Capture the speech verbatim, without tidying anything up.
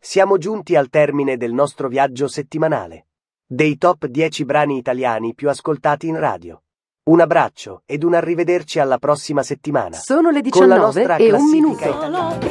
Siamo giunti al termine del nostro viaggio settimanale. Dei top dieci brani italiani più ascoltati in radio. Un abbraccio ed un arrivederci alla prossima settimana. Sono le Con la diciannove nostra e un classifica minuto. italiana.